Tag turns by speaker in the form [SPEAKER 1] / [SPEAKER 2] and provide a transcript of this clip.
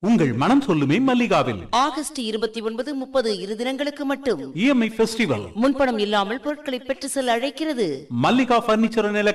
[SPEAKER 1] உங்கள் மனம் சொல்லுமே மல்லிகாவில்.
[SPEAKER 2] ஆகஸ்ட் 29, 30 இரு தினங்களுக்கு மட்டும்
[SPEAKER 1] EMI ஃபெஸ்டிவல்.
[SPEAKER 2] முன்பணம் இல்லாமல் பொருட்களை பெற்று செல்ல அழைக்கிறது
[SPEAKER 1] மல்லிகா பர்னிச்சர்